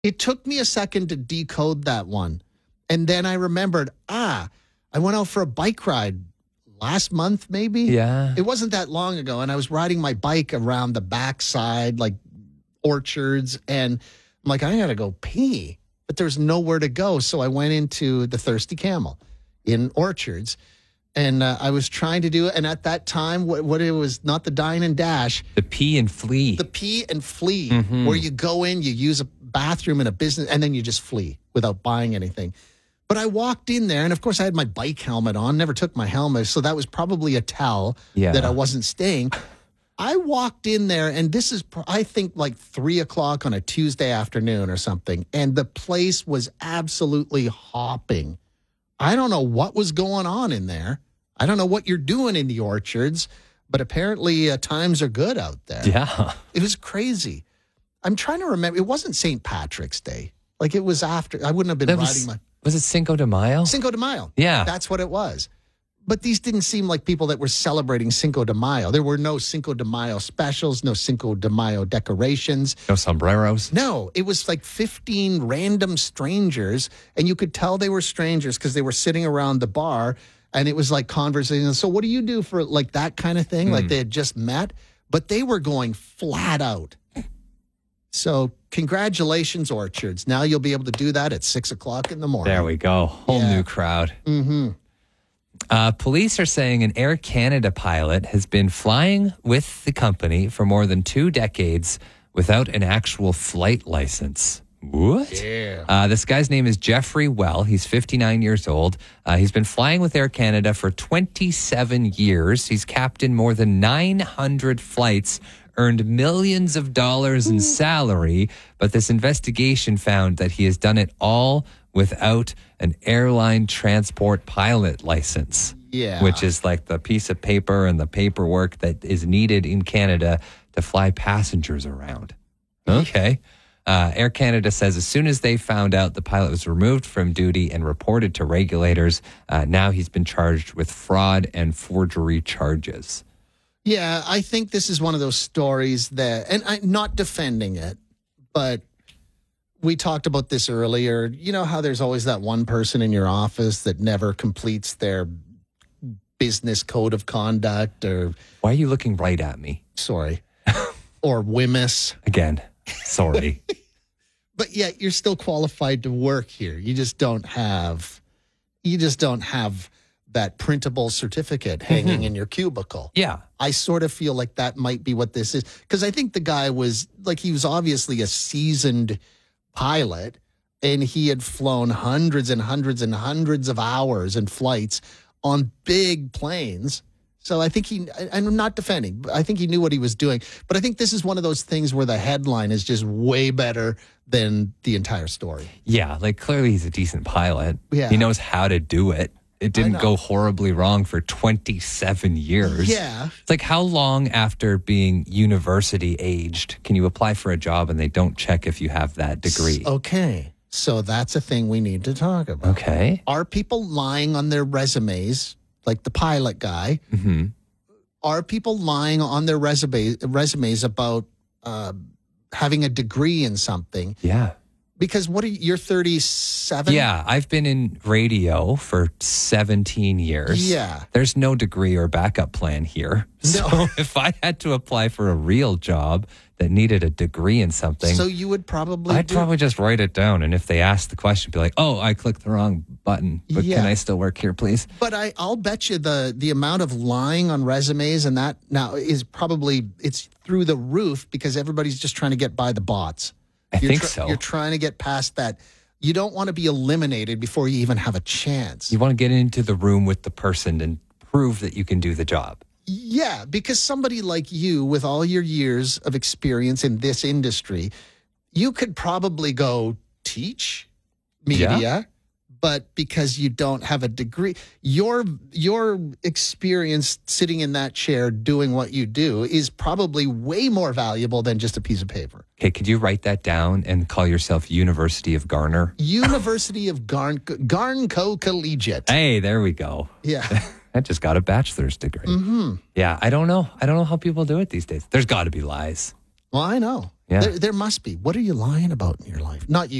It took me a second to decode that one. And then I remembered, I went out for a bike ride last month, maybe. Yeah. It wasn't that long ago. And I was riding my bike around the backside, like orchards. And I'm like, I got to go pee. But there's nowhere to go. So I went into the Thirsty Camel in Orchards. And I was trying to do it. And at that time, what it was, not the dine and dash. The pee and flee. The pee and flee, where you go in, you use a bathroom in a business, and then you just flee without buying anything. But I walked in there, and of course I had my bike helmet on, never took my helmet, so that was probably a tell that I wasn't staying. I walked in there, and this is, I think, like 3 o'clock on a Tuesday afternoon or something, and the place was absolutely hopping. I don't know what was going on in there. I don't know what you're doing in the orchards, but apparently times are good out there. Yeah. It was crazy. I'm trying to remember. It wasn't St. Patrick's Day. Like, it was after. I wouldn't have been riding my... Was it Cinco de Mayo? Cinco de Mayo. Yeah. That's what it was. But these didn't seem like people that were celebrating Cinco de Mayo. There were no Cinco de Mayo specials, no Cinco de Mayo decorations. No sombreros? No. It was like 15 random strangers, and you could tell they were strangers because they were sitting around the bar, and it was like conversation. So what do you do for like that kind of thing? Like they had just met, but they were going flat out. So congratulations, Orchards. Now you'll be able to do that at 6 o'clock in the morning. There we go. Whole new crowd. Police are saying an Air Canada pilot has been flying with the company for more than 2 decades without an actual flight license. What? Yeah. This guy's name is Jeffrey Well. He's 59 years old. He's been flying with Air Canada for 27 years. He's captained more than 900 flights, earned millions of dollars in salary, but this investigation found that he has done it all without an airline transport pilot license. Yeah. Which is like the piece of paper and the paperwork that is needed in Canada to fly passengers around. Okay. Air Canada says as soon as they found out the pilot was removed from duty and reported to regulators, now he's been charged with fraud and forgery charges. Yeah, I think this is one of those stories that, and I'm not defending it, but we talked about this earlier. You know how there's always that one person in your office that never completes their business code of conduct or... Why are you looking right at me? Sorry. Or WHMIS. Again, sorry. But yet you're still qualified to work here. You just don't have that printable certificate hanging in your cubicle. Yeah. I sort of feel like that might be what this is. Because I think the guy was, like, he was obviously a seasoned pilot, and he had flown hundreds and hundreds and hundreds of hours and flights on big planes. So I think I'm not defending, but I think he knew what he was doing. But I think this is one of those things where the headline is just way better than the entire story. Yeah, like clearly he's a decent pilot. Yeah. He knows how to do it. It didn't go horribly wrong for 27 years. Yeah. It's like, how long after being university aged can you apply for a job and they don't check if you have that degree? Okay. So that's a thing we need to talk about. Okay. Are people lying on their resumes, like the pilot guy? Mm-hmm. Are people lying on their resumes about having a degree in something? Yeah. Because you're 37? Yeah, I've been in radio for 17 years. Yeah. There's no degree or backup plan here. No. So if I had to apply for a real job that needed a degree in something, So you would probably I'd probably just write it down. And if they ask the question, be like, oh, I clicked the wrong button, but Yeah. can I still work here, please? But I'll bet you the amount of lying on resumes and that now is probably, it's through the roof because everybody's just trying to get by the bots. I think so. You're trying to get past that. You don't want to be eliminated before you even have a chance. You want to get into the room with the person and prove that you can do the job. Yeah, because somebody like you, with all your years of experience in this industry, you could probably go teach media, Yeah. but because you don't have a degree, your experience sitting in that chair doing what you do is probably way more valuable than just a piece of paper. Okay, could you write that down and call yourself University of Garner? University of Garnco Collegiate. Hey, there we go. Yeah. I just got a bachelor's degree. Mm-hmm. Yeah, I don't know. I don't know how people do it these days. There's got to be lies. Well, I know. Yeah. There must be. What are you lying about in your life? Not you.